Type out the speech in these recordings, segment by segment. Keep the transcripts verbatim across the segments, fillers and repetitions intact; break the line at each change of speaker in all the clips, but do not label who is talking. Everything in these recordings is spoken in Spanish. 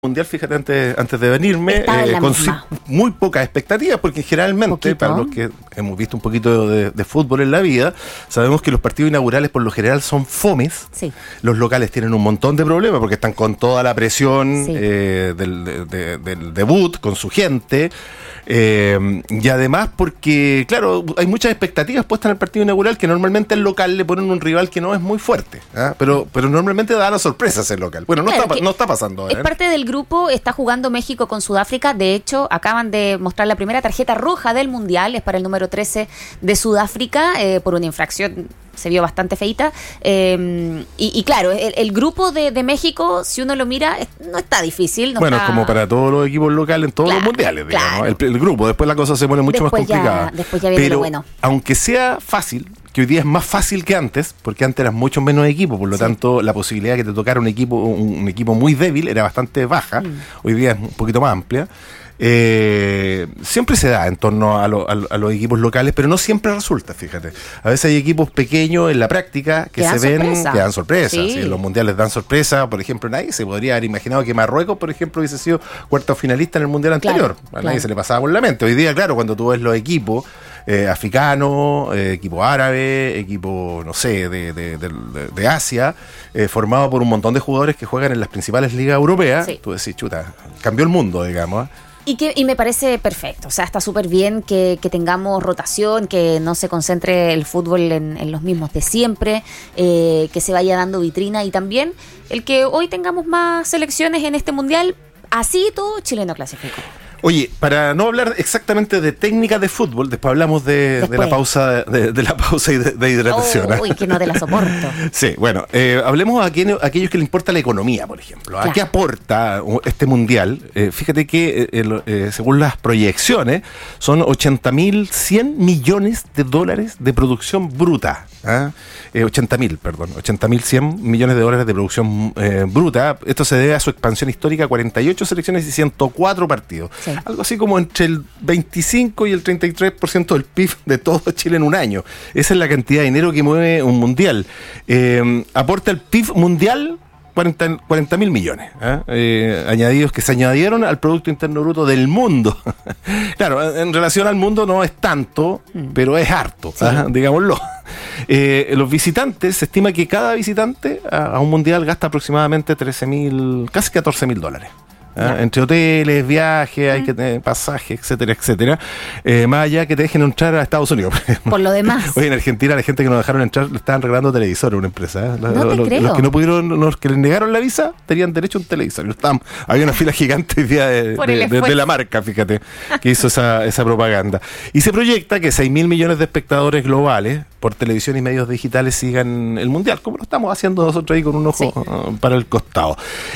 Mundial, fíjate, antes, antes de venirme, eh, con si, muy pocas expectativas, porque generalmente, ¿Poquito? para los que hemos visto un poquito de, de fútbol en la vida, sabemos que los partidos inaugurales por lo general son fomes. Sí. Los locales tienen un montón de problemas porque están con toda la presión sí. eh, del, de, de, del debut, con su gente. Eh, y además porque, claro, hay muchas expectativas puestas en el partido inaugural que normalmente el local le ponen un rival que no es muy fuerte, ¿eh? pero pero normalmente da las sorpresas el local. Bueno, no, claro, está, no está pasando. ¿eh?
Es parte del grupo, está jugando México con Sudáfrica. De hecho, acaban de mostrar la primera tarjeta roja del Mundial, es para el número trece de Sudáfrica, eh, por una infracción. Se vio bastante feita. Eh, y, y claro, el, el grupo de, de México, si uno lo mira, es, no está difícil. No
bueno,
está...
es como para todos los equipos locales en todos claro, los mundiales, digamos. Claro. El, el grupo, después la cosa se pone mucho después más complicada.
Ya, después ya viene
Pero,
lo bueno.
Aunque sea fácil, que hoy día es más fácil que antes, porque antes eran mucho menos equipos, por lo sí. tanto, la posibilidad de que te tocara un equipo, un, un equipo muy débil era bastante baja. Mm. Hoy día es un poquito más amplia. Eh, siempre se da en torno a, lo, a, a los equipos locales, pero no siempre resulta, fíjate. A veces hay equipos pequeños en la práctica que, que se ven, sorpresa. que dan sorpresa. Sí. Sí, los mundiales dan sorpresa. Por ejemplo, nadie se podría haber imaginado que Marruecos, por ejemplo, hubiese sido cuarto finalista en el mundial anterior. Claro, a nadie claro. se le pasaba por la mente. Hoy día, claro, cuando tú ves los equipos eh, africanos, eh, equipo árabe, equipo, no sé, de, de, de, de Asia, eh, formado por un montón de jugadores que juegan en las principales ligas europeas, sí. tú decís, chuta, cambió el mundo, digamos.
Y que y me parece perfecto, o sea, está súper bien que, que tengamos rotación, que no se concentre el fútbol en, en los mismos de siempre, eh, que se vaya dando vitrina y también el que hoy tengamos más selecciones en este mundial, así todo chileno clasificó.
Oye, para no hablar exactamente de técnica de fútbol, después hablamos de, después. de la pausa de, de la pausa y de, de hidratación.
Oh, uy, que no te la soporto.
Sí, bueno, eh, hablemos a, quien, a aquellos que le importa la economía, por ejemplo. ¿A claro. qué aporta este mundial? Eh, fíjate que, eh, eh, según las proyecciones, son ochenta mil cien millones de dólares de producción bruta. ¿eh? Eh, ochenta mil, perdón, ochenta mil cien millones de dólares de producción eh, bruta. Esto se debe a su expansión histórica, cuarenta y ocho selecciones y ciento cuatro partidos. Sí. Algo así como entre el veinticinco y el treinta y tres por ciento del P I B de todo Chile en un año. Esa es la cantidad de dinero que mueve un mundial. Eh, aporta el P I B mundial cuarenta mil millones, ¿eh? Eh, añadidos que se añadieron al Producto Interno Bruto del mundo. Claro, en relación al mundo no es tanto, mm. pero es harto, sí. ¿eh? digámoslo. Eh, los visitantes, se estima que cada visitante a, a un mundial gasta aproximadamente trece mil, casi catorce mil dólares. ¿eh? Entre hoteles, viajes, mm. hay que tener pasajes, etcétera, etcétera. Eh, más allá que te dejen entrar a Estados Unidos.
Por lo demás.
Oye, en Argentina la gente que nos dejaron entrar le estaban regalando televisores a una empresa. ¿eh?
No los, te creo.
Los que no pudieron, los que les negaron la visa, tenían derecho a un televisor. Estaban, había una fila gigante día de, de, de, de la marca, fíjate, que hizo esa, esa propaganda. Y se proyecta que seis mil millones de espectadores globales por televisión y medios digitales sigan el mundial, como lo estamos haciendo nosotros ahí con un ojo sí. uh, para el costado.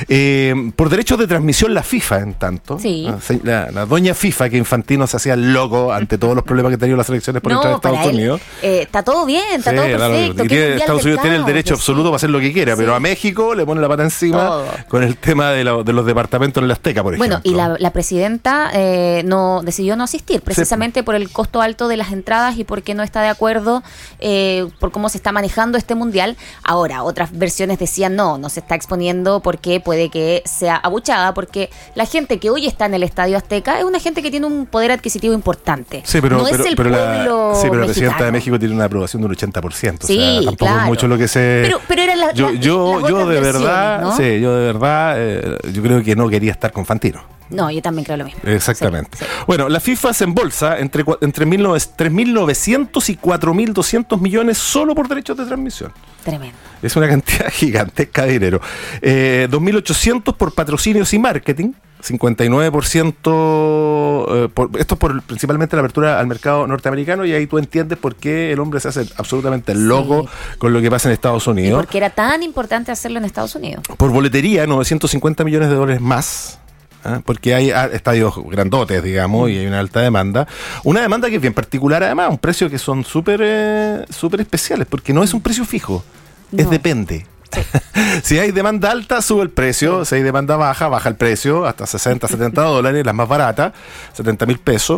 Eh, por derechos de transmisión, la FIFA, en tanto, sí. la, la doña FIFA, que Infantino se hacía loco ante todos los problemas que tenían las elecciones por no, entrar a Estados él, Unidos.
Eh, está todo bien, está sí, todo perfecto.
Y tiene, Estados Unidos tiene el derecho absoluto sí. para hacer lo que quiera, sí. pero a México le pone la pata encima todo. Con el tema de, la, de los departamentos en la Azteca, por ejemplo.
Bueno, y la, la presidenta eh, no decidió no asistir, precisamente sí. por el costo alto de las entradas y porque no está de acuerdo eh, por cómo se está manejando este mundial. Ahora, otras versiones decían no, no se está exponiendo porque puede que sea abuchada, porque la gente que hoy está en el Estadio Azteca es una gente que tiene un poder adquisitivo importante.
Sí, pero,
no
pero,
es el
pero
pueblo
la, sí, pero la presidenta
mexicano.
de México tiene una aprobación de un ochenta por ciento.
Sí,
o sea, tampoco
claro.
es mucho lo que se...
Pero, pero era la,
yo,
la,
yo,
las
yo de verdad,
¿no?
sí, yo de verdad, eh, yo creo que no quería estar con Fantino.
No, yo también creo lo mismo.
Exactamente.
Sí, sí.
Bueno, la FIFA se embolsa entre, entre tres mil novecientos y cuatro mil doscientos millones solo por derechos de transmisión.
Tremendo.
Es una cantidad gigantesca de dinero. Eh, dos mil ochocientos por patrocinios y marketing. cincuenta y nueve por ciento, eh, por, esto es por principalmente la apertura al mercado norteamericano, y ahí tú entiendes por qué el hombre se hace absolutamente loco sí. con lo que pasa en Estados Unidos.
Y porque era tan importante hacerlo en Estados Unidos.
Por boletería, novecientos cincuenta millones de dólares más. ¿eh? Porque hay estadios grandotes, digamos, y hay una alta demanda. Una demanda que es bien particular, además, un precio que son súper eh, súper especiales, porque no es un precio fijo, no. es depende.
Sí.
Si hay demanda alta, sube el precio. Sí. Si hay demanda baja, baja el precio hasta sesenta, setenta dólares, las más baratas, setenta mil pesos.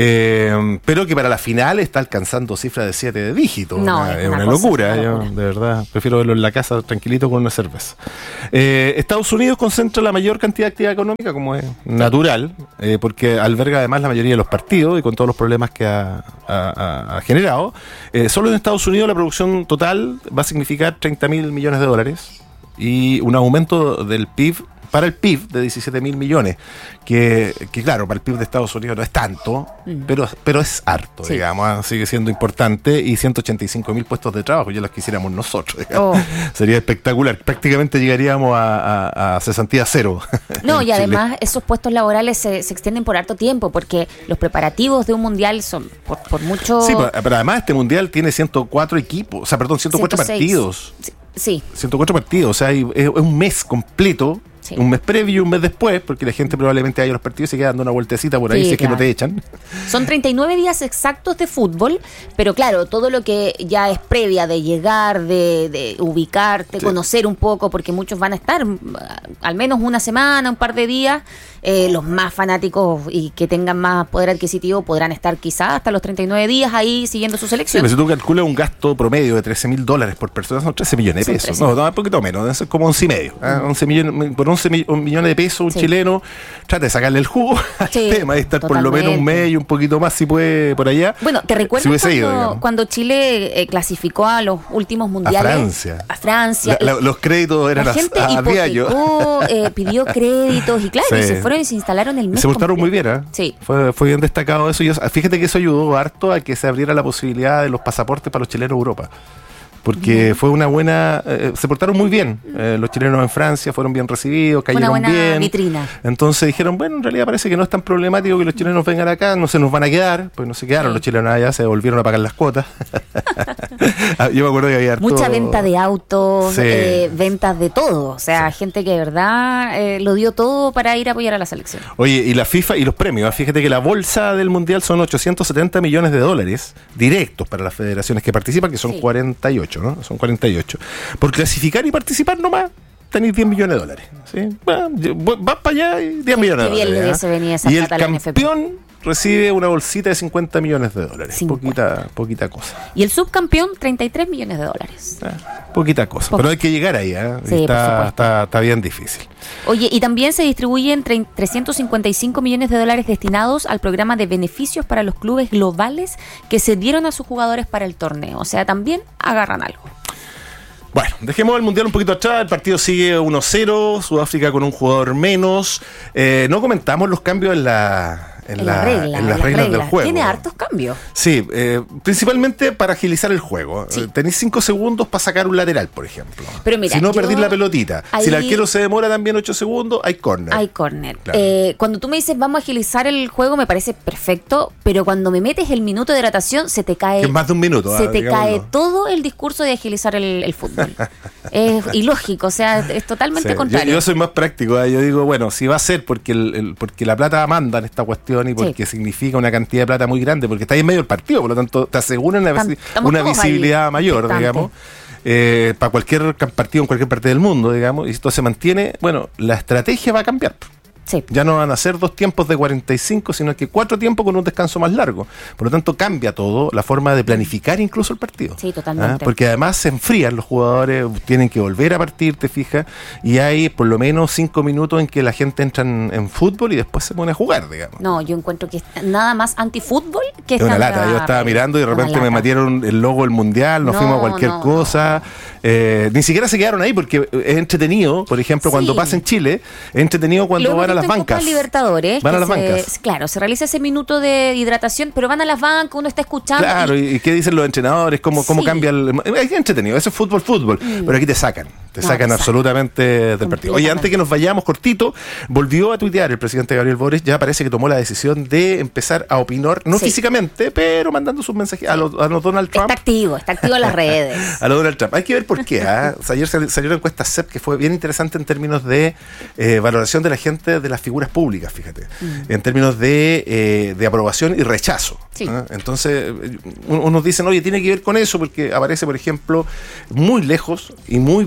Eh, pero que para la final está alcanzando cifras de siete dígitos.
No,
una,
es
es
una
una
cosa,
locura.
una
Yo,
locura.
de verdad, prefiero verlo en la casa tranquilito con una cerveza. Eh, Estados Unidos concentra la mayor cantidad de actividad económica, como es natural, eh, porque alberga además la mayoría de los partidos y con todos los problemas que ha, ha, ha generado. Eh, solo en Estados Unidos la producción total va a significar treinta mil millones de dólares y un aumento del P I B para el P I B de diecisiete mil millones, que, que claro, para el P I B de Estados Unidos no es tanto, mm. pero, pero es harto, sí. digamos, sigue siendo importante, y ciento ochenta y cinco mil puestos de trabajo, ya los quisiéramos nosotros, digamos. Oh. Sería espectacular, prácticamente llegaríamos a, a, a cesantía cero.
No, y Chile. Además esos puestos laborales se, se extienden por harto tiempo, porque los preparativos de un mundial son por, por mucho...
Sí, pero, pero además este mundial tiene ciento cuatro equipos, o sea, perdón, ciento cuatro ciento seis partidos.
Sí.
ciento cuatro partidos, o sea, es, es un mes completo. Sí. Un mes previo y un mes después, porque la gente probablemente vaya a los partidos y se queda dando una vueltecita por ahí, sí, si es claro. que no te echan.
Son treinta y nueve días exactos de fútbol, pero claro, todo lo que ya es previa de llegar, de, de ubicarte, sí. conocer un poco, porque muchos van a estar al menos una semana, un par de días. Eh, los más fanáticos y que tengan más poder adquisitivo podrán estar quizás hasta los treinta y nueve días ahí siguiendo su selección.
Sí, pero si tú calculas un gasto promedio de trece mil dólares por persona, son trece millones de pesos. No, no, un poquito menos, eso es como once y medio. ¿eh? once millones, por once millones de pesos, un sí. chileno trata de sacarle el jugo al sí, tema, de estar totalmente. Por lo menos un mes y un poquito más si puede por allá.
Bueno, ¿te recuerdas si cuando, ido, cuando Chile eh, clasificó a los últimos mundiales?
A Francia.
A Francia.
La, la, los créditos eran
la gente
a, a
hipotecó, eh, pidió créditos y claro, sí. y se fueron y se instalaron el mes.
Se portaron muy bien, ¿eh?
Sí.
Fue, fue bien destacado eso. Yo, fíjate que eso ayudó harto a que se abriera la posibilidad de los pasaportes para los chilenos en Europa. Porque mm. fue una buena... Eh, se portaron muy bien. Eh, los chilenos en Francia fueron bien recibidos, cayeron
una buena
bien.
Vitrina.
Entonces dijeron, bueno, en realidad parece que no es tan problemático que los chilenos vengan acá, no se nos van a quedar. Pues no se quedaron sí. los chilenos allá, se volvieron a pagar las cuotas. Yo me acuerdo que había harto...
Mucha venta de autos, sí. eh, ventas de todo. O sea, sí. gente que de verdad eh, lo dio todo para ir a apoyar a la selección.
Oye, y la FIFA y los premios. Fíjate que la bolsa del Mundial son ochocientos setenta millones de dólares directos para las federaciones que participan, que son sí. cuarenta y ocho, ¿no? Son cuarenta y ocho. Por clasificar y participar nomás, tenéis diez millones de dólares. ¿Sí? Bueno, vas para allá y diez millones de dólares.
Bien, se venía esa
y el campeón recibe una bolsita de cincuenta millones de dólares. Poquita, poquita cosa.
Y el subcampeón, treinta y tres millones de dólares.
Ah, poquita cosa. Poco. Pero hay que llegar ahí, ¿eh?
Sí,
está, está, está bien difícil.
Oye, y también se distribuyen trescientos cincuenta y cinco millones de dólares destinados al programa de beneficios para los clubes globales que se dieron a sus jugadores para el torneo. O sea, también agarran algo.
Bueno, dejemos el Mundial un poquito atrás, el partido sigue uno cero, Sudáfrica con un jugador menos. Eh, no comentamos los cambios en la... En,
en,
la,
la regla,
en las
en
reglas
regla.
del juego.
Tiene hartos cambios.
Sí, eh, principalmente para agilizar el juego.
Sí.
Eh, tenéis cinco segundos para sacar un lateral, por ejemplo.
Pero mira,
si no,
yo...
perdís la pelotita.
Ahí...
Si el arquero se demora también ocho segundos, hay córner.
Hay córner.
Claro.
Eh, cuando tú me dices vamos a agilizar el juego, me parece perfecto, pero cuando me metes el minuto de hidratación, se te cae...
Que es más de un minuto.
Se
ah,
te
digámoslo.
cae todo el discurso de agilizar el, el fútbol. Es ilógico, o sea, es totalmente
sí.
contrario.
Yo, yo soy más práctico. ¿eh? Yo digo, bueno, si va a ser porque, el, el, porque la plata manda en esta cuestión y porque sí. significa una cantidad de plata muy grande, porque está ahí en medio del partido, por lo tanto te aseguran una, una visibilidad ahí, mayor, bastante. digamos, eh, para cualquier partido en cualquier parte del mundo, digamos, y esto se mantiene, bueno, la estrategia va a cambiar.
Sí.
Ya no van a ser dos tiempos de cuarenta y cinco, sino que cuatro tiempos con un descanso más largo. Por lo tanto, cambia todo, la forma de planificar incluso el partido.
Sí, totalmente.
¿Ah? Porque además se enfrían los jugadores, tienen que volver a partir, te fijas, y hay por lo menos cinco minutos en que la gente entra en, en fútbol y después se pone a jugar, digamos.
No, yo encuentro que es nada más antifútbol que
es una lata. Yo estaba mirando y de repente me metieron el logo del Mundial, nos no, fuimos a cualquier no, cosa. No. Eh, ni siquiera se quedaron ahí porque es entretenido, por ejemplo, sí. cuando pasa en Chile, es entretenido cuando van a las bancas.
Libertadores,
van a las
se,
bancas.
Claro, se realiza ese minuto de hidratación, pero van a las bancas, uno está escuchando.
Claro, y, y qué dicen los entrenadores, cómo, sí. cómo cambia el... Es entretenido, eso es fútbol, fútbol, mm. pero aquí te sacan, te no, sacan te absolutamente sacan. del partido. Oye, antes que nos vayamos cortito, volvió a tuitear el presidente Gabriel Boric, ya parece que tomó la decisión de empezar a opinar, no sí. físicamente, pero mandando sus mensajes a los, a los Donald Trump.
Está activo, está activo en las redes.
A los Donald Trump. Hay que ver por qué. ¿eh? O sea, ayer salió la encuesta C E P que fue bien interesante en términos de eh, valoración de la gente de las figuras públicas, fíjate, mm. en términos de, eh, de aprobación y rechazo.
Sí.
¿eh? Entonces, unos dicen, oye, tiene que ver con eso, porque aparece, por ejemplo, muy lejos y muy bien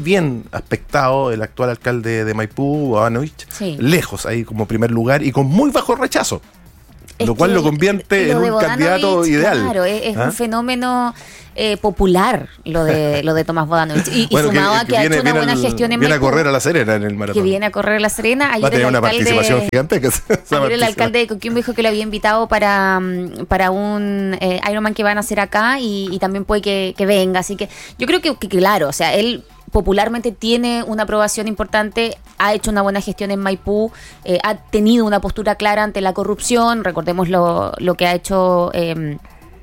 bien aspectado el actual alcalde de Maipú, Bodanovich,
sí.
lejos ahí como primer lugar y con muy bajo rechazo.
Es
lo cual lo convierte
lo
en un candidato ideal.
Claro, es, es
¿Ah?
un fenómeno eh, popular lo de lo de Tomás Bodanovich. Y,
bueno,
y sumado
que,
a que,
que
ha
viene,
hecho una buena
al,
gestión en
Viene
Maipú,
a correr a La Serena en el maratón.
Que viene a correr a La Serena. Ayer
Va a tener
el
una
alcalde,
participación gigantesca.
Ayer el alcalde de Coquimbo dijo que lo había invitado para, para un eh, Ironman que van a hacer acá y, y también puede que, que venga. Así que yo creo que, que claro, o sea, él popularmente tiene una aprobación importante, ha hecho una buena gestión en Maipú, eh, ha tenido una postura clara ante la corrupción, recordemos lo, lo que ha hecho eh,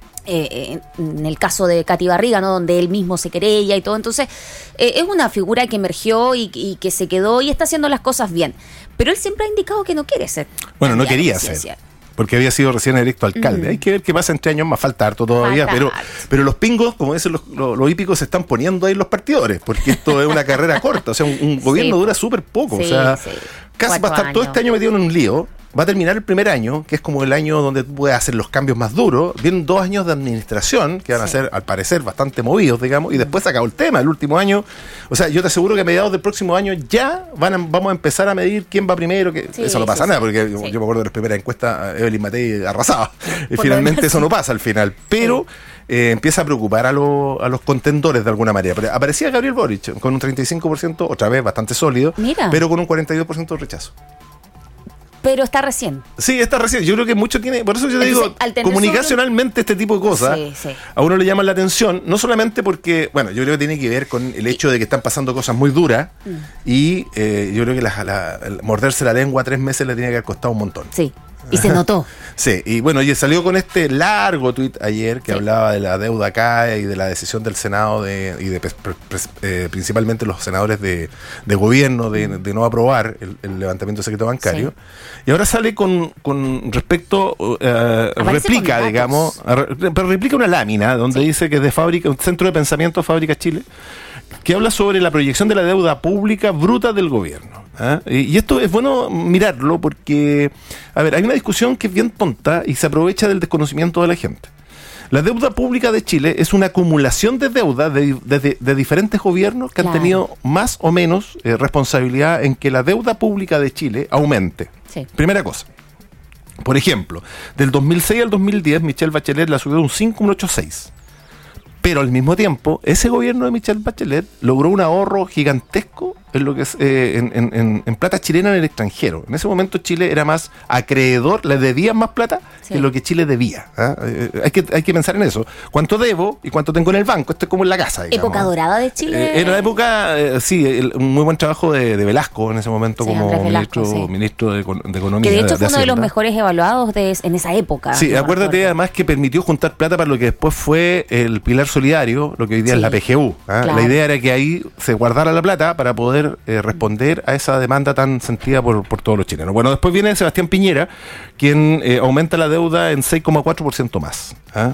eh, en el caso de Katy Barriga, ¿no? Donde él mismo se querella y todo, entonces eh, es una figura que emergió y, y que se quedó y está haciendo las cosas bien, pero él siempre ha indicado que no quiere ser.
Bueno, no quería ser. Porque había sido recién electo alcalde. Mm. Hay que ver qué pasa entre años más, falta harto todavía, falta pero harto. pero los pingos, como dicen los, los, los hípicos, se están poniendo ahí los partidores, porque esto es una carrera corta, o sea, un, un gobierno sí. dura súper poco, sí, o sea, sí. casi va a estar años. todo este año metido en un lío. Va a terminar el primer año, que es como el año donde tú puedes hacer los cambios más duros. Vienen dos años de administración, que van sí. a ser, al parecer, bastante movidos, digamos, y después se acabó el tema, el último año. O sea, yo te aseguro que a mediados del próximo año ya van a, vamos a empezar a medir quién va primero. Que sí, eso no pasa sí, nada, porque sí. yo, yo me acuerdo de las primeras encuestas, Evelyn Matei arrasaba. Y Por finalmente eso no pasa al final. Pero sí. eh, empieza a preocupar a, lo, a los contendores de alguna manera. Pero aparecía Gabriel Boric con un treinta y cinco por ciento, otra vez bastante sólido, Mira. pero con un cuarenta y dos por ciento de rechazo.
Pero está recién.
Sí, está recién. Yo creo que mucho tiene... Por eso yo te digo, comunicacionalmente este tipo de cosas sí, sí. a uno le llaman la atención, no solamente porque, bueno, yo creo que tiene que ver con el hecho de que están pasando cosas muy duras mm. y eh, yo creo que la, la, la, morderse la lengua tres meses le tiene que haber costado un montón.
Sí. Y se notó.
Sí, y bueno, y salió con este largo tuit ayer que sí. hablaba de la deuda acá y de la decisión del Senado de, y de eh, principalmente los senadores de, de gobierno de, de no aprobar el, el levantamiento del secreto bancario. Sí. Y ahora sale con, con respecto, uh, replica, con digamos, pero replica una lámina donde sí. dice que es de fábrica, un centro de pensamiento Fábrica Chile, que habla sobre la proyección de la deuda pública bruta del gobierno. ¿eh? Y esto es bueno mirarlo porque, a ver, hay una discusión que es bien tonta y se aprovecha del desconocimiento de la gente. La deuda pública de Chile es una acumulación de deuda de, de, de, de diferentes gobiernos que claro. han tenido más o menos eh, responsabilidad en que la deuda pública de Chile aumente. Sí. Primera cosa. Por ejemplo, del dos mil seis al dos mil diez, Michelle Bachelet la subió de un cinco a un ocho coma seis. Pero al mismo tiempo, ese gobierno de Michelle Bachelet logró un ahorro gigantesco en lo que es eh, en, en, en plata chilena en el extranjero. En ese momento Chile era más acreedor, le debían más plata sí. que lo que Chile debía. ¿eh? Eh, hay que hay que pensar en eso. ¿Cuánto debo y cuánto tengo en el banco? Esto es como en la casa, digamos.
¿Época dorada de Chile?
Eh, era la época, eh, sí, el, un muy buen trabajo de, de Velasco en ese momento sí, como Velasco, ministro, sí. ministro de, de Economía.
Que de hecho
de,
fue
de
uno de los mejores evaluados de, en esa época.
Sí, acuérdate recuerdo. además que permitió juntar plata para lo que después fue el Pilar Solidario, lo que hoy día sí. es la P G U. ¿eh? Claro. La idea era que ahí se guardara la plata para poder eh, responder a esa demanda tan sentida por, por todos los chilenos. Bueno, después viene Sebastián Piñera, quien eh, aumenta la deuda en seis coma cuatro por ciento más. ¿eh?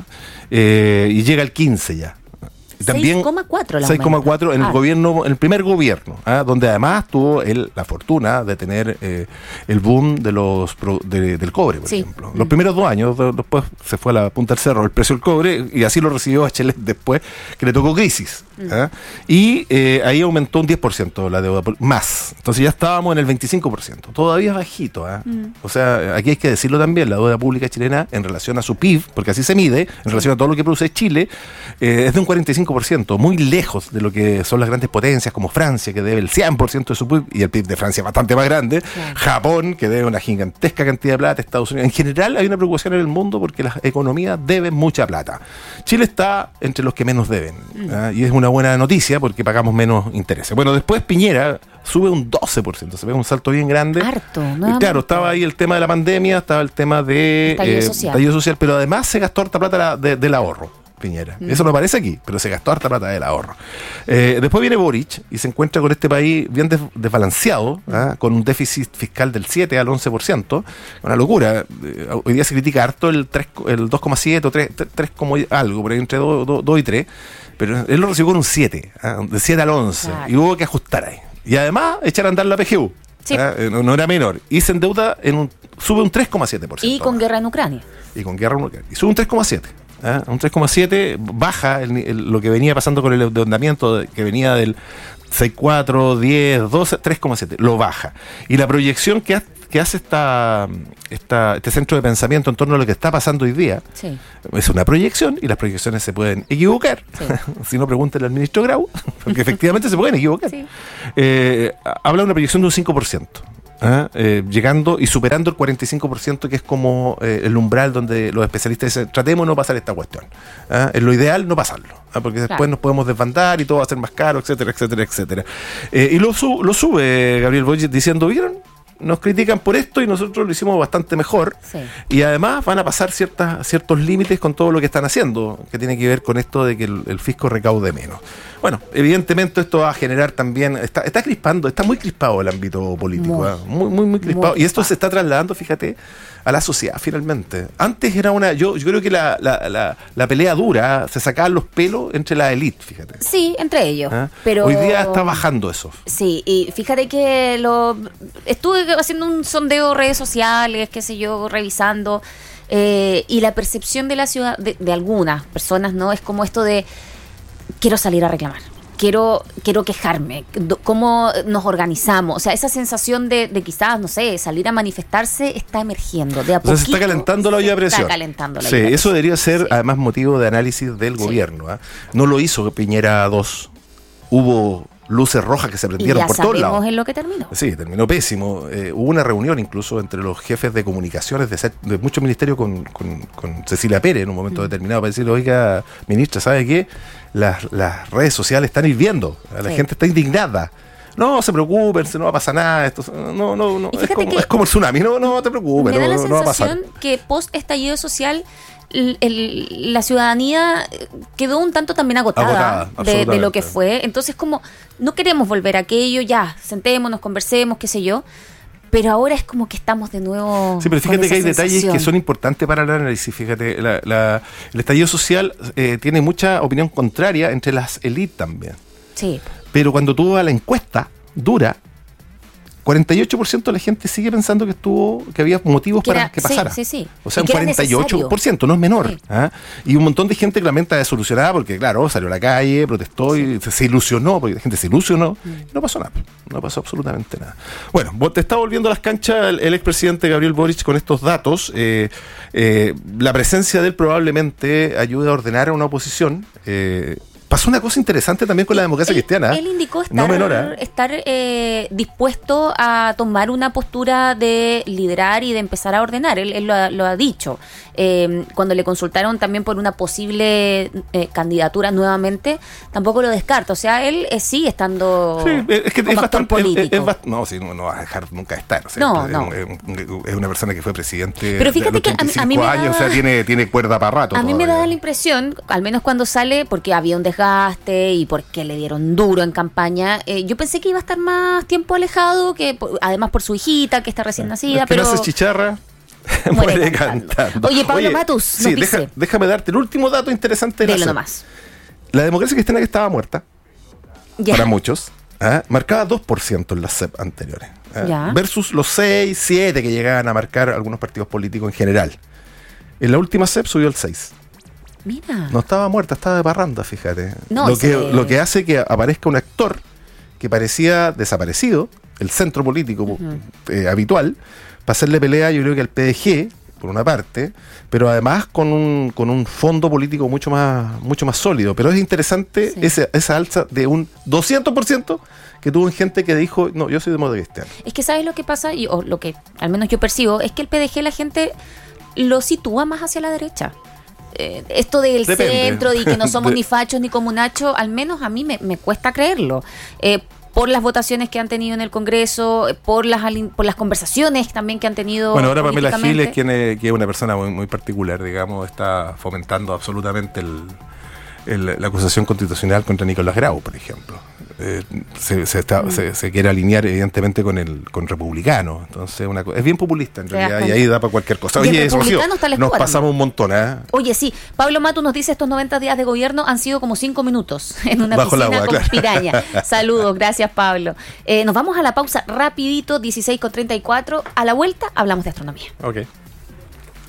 Eh, y llega al quince ya. También
seis coma cuatro
seis coma cuatro en el ah. gobierno, en el primer gobierno, ¿eh? donde además tuvo él la fortuna de tener eh, el boom de los pro, de, del cobre, por sí. ejemplo. Los mm. primeros dos años, después se fue a la punta del cerro el precio del cobre y así lo recibió Bachelet después que le tocó crisis. ¿eh? Mm. Y eh, ahí aumentó un diez por ciento la deuda más. Entonces ya estábamos en el veinticinco por ciento. Todavía es bajito. ¿eh? Mm. O sea, aquí hay que decirlo también, la deuda pública chilena en relación a su P I B, porque así se mide, en relación a todo lo que produce Chile, eh, es de un cuarenta y cinco por ciento, muy lejos de lo que son las grandes potencias como Francia, que debe el cien por ciento de su P I B, y el P I B de Francia es bastante más grande, claro. Japón, que debe una gigantesca cantidad de plata, Estados Unidos. En general hay una preocupación en el mundo porque las economías deben mucha plata. Chile está entre los que menos deben, mm. ¿eh? y es una buena noticia porque pagamos menos intereses. Bueno, después Piñera sube un doce por ciento, se ve un salto bien grande.
Harto,
¿no? Claro, estaba ahí el tema de la pandemia, estaba el tema de
estallido,
eh,
social.
estallido social, pero además se gastó harta plata de, del ahorro. Piñera. Mm. Eso no aparece aquí, pero se gastó harta plata del ahorro. Eh, después viene Boric y se encuentra con este país bien des- desbalanceado, ¿eh? con un déficit fiscal del siete al once por ciento. Una locura. Eh, hoy día se critica harto el, tres, el dos coma siete o tres, tres como algo, por ahí entre dos y tres, pero él lo recibió con un siete, ¿eh? de siete al once, claro. y hubo que ajustar ahí. Y además echar a andar la P G U. Sí. ¿eh? No, no era menor. Y se endeuda, en un, sube un tres coma siete por ciento.
Y con guerra en Ucrania.
Y con guerra en Ucrania. Y sube un tres coma siete. ¿eh? Un tres coma siete, baja el, el, lo que venía pasando con el endeudamiento que venía del seis coma cuatro, diez, doce, tres coma siete. Lo baja. Y la proyección que, ha, que hace esta, esta, este centro de pensamiento en torno a lo que está pasando hoy día sí. es una proyección y las proyecciones se pueden equivocar. Sí. Si no, pregúntenle al ministro Grau, porque efectivamente se pueden equivocar. Sí. Eh, habla de una proyección de un cinco por ciento. ¿Eh? Eh, llegando y superando el cuarenta y cinco por ciento, que es como eh, el umbral donde los especialistas dicen, tratemos de no pasar esta cuestión. ¿Eh? Es lo ideal no pasarlo, ¿eh? Porque después claro. nos podemos desbandar y todo va a ser más caro, etcétera, etcétera, etcétera. Eh, y lo, su- lo sube Gabriel Boric diciendo, ¿vieron? Nos critican por esto y nosotros lo hicimos bastante mejor. Sí. Y además van a pasar ciertas, ciertos límites con todo lo que están haciendo, que tiene que ver con esto de que el, el fisco recaude menos. Bueno, evidentemente esto va a generar también, está, está crispando, está muy crispado el ámbito político, muy, ¿eh? muy, muy, muy crispado. Muy y esto crispado. Se está trasladando, fíjate, a la sociedad finalmente. Antes era una, yo, yo creo que la, la, la, la pelea dura, se sacaban los pelos entre la élite, fíjate.
Sí, entre ellos.
¿Eh?
Pero
hoy día está bajando eso.
Sí, y fíjate que lo estuve haciendo un sondeo en redes sociales, qué sé yo, revisando, eh, y la percepción de la ciudad, de, de algunas personas, ¿no? Es como esto de quiero salir a reclamar. Quiero, quiero quejarme, cómo nos organizamos, o sea, esa sensación de, de quizás, no sé, salir a manifestarse está emergiendo de a poquito.
O sea, se está calentando la olla de presión.
Está calentando la
sí,
olla de presión.
Eso debería ser
sí.
además motivo de análisis del sí. gobierno. ¿eh? No lo hizo Piñera dos. Hubo luces rojas que se prendieron por todos lados.
Y ya sabemos en lo que terminó.
Sí, terminó pésimo. Eh, hubo una reunión incluso entre los jefes de comunicaciones de, de muchos ministerios con, con, con Cecilia Pérez en un momento mm. determinado para decirle, oiga, ministra, ¿sabe qué? Las, las redes sociales están hirviendo, la sí. gente está indignada. No se preocupen, no va a pasar nada. Esto, no, no, no. Es como, es como el tsunami, no, no te preocupes.
Me da
no,
la
no va a pasar.
sensación que post estallido social El, el, la ciudadanía quedó un tanto también agotada, agotada de, de lo que fue. Entonces, como no queremos volver a aquello, ya, sentémonos, conversemos, qué sé yo. Pero ahora es como que estamos de nuevo.
Sí, pero fíjate que hay sensación. detalles que son importantes para el análisis. Fíjate, la, la, el estallido social eh, tiene mucha opinión contraria entre las élites también. Sí. Pero cuando tú vas a la encuesta dura, cuarenta y ocho por ciento de la gente sigue pensando que estuvo que había motivos que para era, que pasara. Sí, sí, sí. O sea, un cuarenta y ocho por ciento, no es menor. Sí. ¿eh? Y un montón de gente que lamenta desolucionada porque, claro, salió a la calle, protestó sí. y se, se ilusionó, porque la gente se ilusionó. Mm. Y no pasó nada. No pasó absolutamente nada. Bueno, te está volviendo a las canchas el, el expresidente Gabriel Boric con estos datos. Eh, eh, la presencia de él probablemente ayude a ordenar a una oposición. Eh, Pasó una cosa interesante también con la democracia
él,
cristiana.
Él indicó estar,
no menor,
estar eh, dispuesto a tomar una postura de liderar y de empezar a ordenar. Él, él lo, ha, lo ha dicho. Eh, cuando le consultaron también por una posible eh, candidatura nuevamente, tampoco lo descarta. O sea, él eh, sigue estando
sí, es que
como
es
actor
bastante,
político.
Es, es bast- no, sí, no, no va a dejar nunca de estar. O sea,
no,
es,
no.
Es, es una persona que fue presidente
Pero fíjate
de los
que a, a mí me
años,
da,
o sea, tiene, tiene cuerda para rato.
A mí
todavía.
me da la impresión, al menos cuando sale, porque había un desgaste y porque le dieron duro en campaña, eh, yo pensé que iba a estar más tiempo alejado, que además por su hijita, que está recién nacida.
Es que
pero
no hace chicharra.
Muere
Muere
cantando.
cantando.
Oye, Pablo
Oye,
Matus,
sí,
nos
deja,
dice.
déjame darte el último dato interesante de
Dilo
la
nomás.
La democracia cristiana que estaba muerta,
ya.
para muchos, ¿eh? marcaba dos por ciento en las C E P anteriores, ¿eh?
Ya.
versus los seis, siete que llegaban a marcar algunos partidos políticos en general. En la última C E P subió el seis.
Mira.
No estaba muerta, estaba de parranda, fíjate.
No,
lo, que,
se...
lo que hace que aparezca un actor que parecía desaparecido, el centro político uh-huh. eh, habitual, para hacerle pelea, yo creo que al P D G, por una parte, pero además con un con un fondo político mucho más mucho más sólido. Pero es interesante sí. ese, esa alza de un doscientos por ciento que tuvo en gente que dijo, no, yo soy demócrata cristiano.
Es que ¿sabes lo que pasa? Y, o lo que al menos yo percibo, es que el P D G la gente lo sitúa más hacia la derecha. Eh, esto del Depende. centro, y que no somos de... ni fachos ni comunachos, al menos a mí me, me cuesta creerlo. Eh, por las votaciones que han tenido en el Congreso, por las por las conversaciones también que han tenido.
Bueno, ahora Pamela Giles, quien es, que es una persona muy, muy particular, digamos, está fomentando absolutamente el, el, la acusación constitucional contra Nicolás Grau, por ejemplo. Eh, se, se, está, mm. se, se quiere alinear evidentemente con el con republicano, entonces una es bien populista en realidad y ahí da para cualquier cosa. Oye, eso nos pasamos un montón, ¿eh?
Oye, sí, Pablo Matus nos dice estos noventa días de gobierno han sido como cinco minutos en una
Bajo
piscina
agua,
con
claro.
piraña. Saludos, gracias Pablo. Eh, nos vamos a la pausa rapidito, dieciséis con treinta y cuatro. A la vuelta hablamos de astronomía.
Ok.